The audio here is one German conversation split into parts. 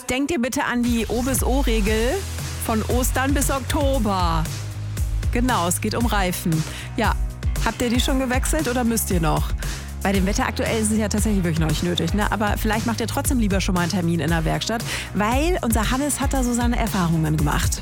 denkt ihr bitte an die O bis O-Regel von Ostern bis Oktober. Genau, es geht um Reifen. Ja, habt ihr die schon gewechselt oder müsst ihr noch? Bei dem Wetter aktuell ist es ja tatsächlich wirklich noch nicht nötig, ne? Aber vielleicht macht ihr trotzdem lieber schon mal einen Termin in der Werkstatt, weil unser Hannes hat da so seine Erfahrungen gemacht.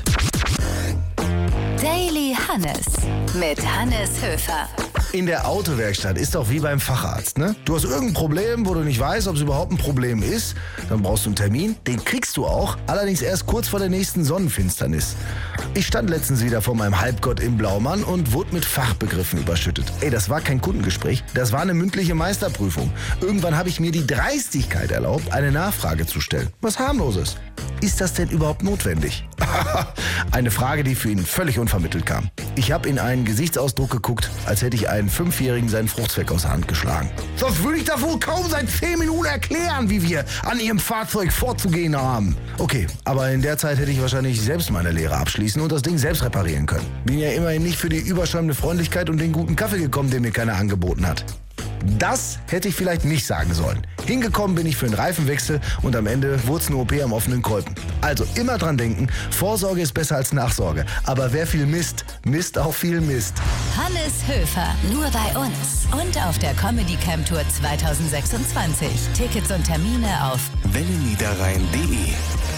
Daily Hannes mit Hannes Höfer. In der Autowerkstatt ist doch wie beim Facharzt, ne? Du hast irgendein Problem, wo du nicht weißt, ob es überhaupt ein Problem ist. Dann brauchst du einen Termin, den kriegst du auch, allerdings erst kurz vor der nächsten Sonnenfinsternis. Ich stand letztens wieder vor meinem Halbgott im Blaumann und wurde mit Fachbegriffen überschüttet. Das war kein Kundengespräch, das war eine mündliche Meisterprüfung. Irgendwann habe ich mir die Dreistigkeit erlaubt, eine Nachfrage zu stellen. Was harmloses. Ist das denn überhaupt notwendig? Eine Frage, die für ihn völlig unvermittelt kam. Ich habe in einen Gesichtsausdruck geguckt, als hätte ich einen 5-Jährigen seinen Fruchtzweck aus der Hand geschlagen. Sonst würde ich da wohl kaum seit 10 Minuten erklären, wie wir an Ihrem Fahrzeug vorzugehen haben. Okay, aber in der Zeit hätte ich wahrscheinlich selbst meine Lehre abschließen und das Ding selbst reparieren können. Bin ja immerhin nicht für die überschäumende Freundlichkeit und den guten Kaffee gekommen, den mir keiner angeboten hat. Das hätte ich vielleicht nicht sagen sollen. Hingekommen bin ich für einen Reifenwechsel und am Ende wurde es eine OP am offenen Kolben. Also immer dran denken, Vorsorge ist besser als Nachsorge. Aber wer viel misst, misst auch viel Mist. Hannes Höfer, nur bei uns und auf der Comedy Camp Tour 2026. Tickets und Termine auf welleniederrhein.de